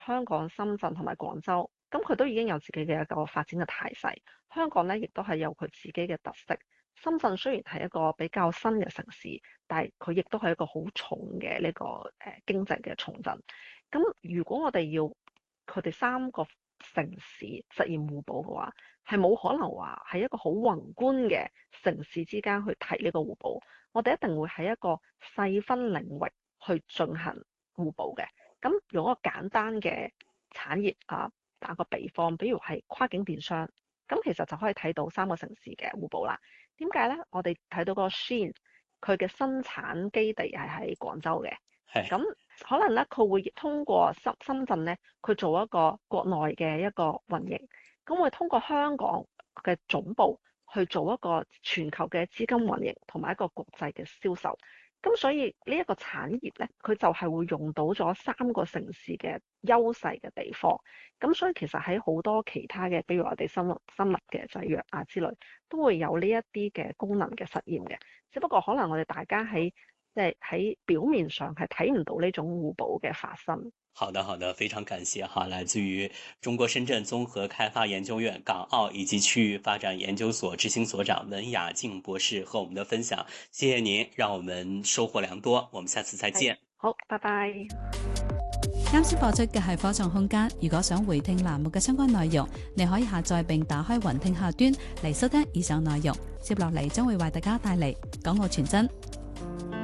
香港、深圳同埋廣州，咁佢都已經有自己嘅一個發展嘅態勢。香港咧亦都係有佢自己嘅特色。深圳雖然係一個比較新嘅城市，但係佢亦都係一個好重嘅呢個經濟嘅重鎮。咁如果我哋要佢哋三個城市實現互補嘅話，係冇可能話喺一個好宏觀嘅城市之間去提呢個互補。我哋一定會喺一個細分領域去進行互補嘅。咁用一個簡單嘅產業啊，打個比方，比如係跨境電商，咁其實就可以睇到三個城市嘅互補啦。點解呢？我哋睇到個 Shein 佢嘅生產基地係喺廣州嘅， 係。 咁可能咧佢會通過深圳咧，佢做一個國內嘅一個運營，咁會通過香港嘅總部去做一個全球嘅資金運營同埋一個國際嘅銷售。咁所以呢一個產業咧，佢就係會用到咗三個城市嘅優勢嘅地方。咁所以其實喺好多其他嘅，比如我哋生物嘅製藥啊之類，都會有呢一啲嘅功能嘅實驗嘅。只不過可能我哋大家喺即係喺表面上係睇唔到呢種互補嘅發生。 好的，好的，非常感謝哈，來自於中國深圳綜合開發研究院港澳以及區域發展研究所執行所長文雅靜博士和我們的分享，謝謝您，讓我們收穫良多，我們下次再係， 見。 好，拜拜。 啱先播出嘅係科創空間，如果想回聽欄目嘅相關內容，你可以下載並打開雲聽客端嚟收聽以上內容。接落嚟將會為大家帶嚟港澳傳真。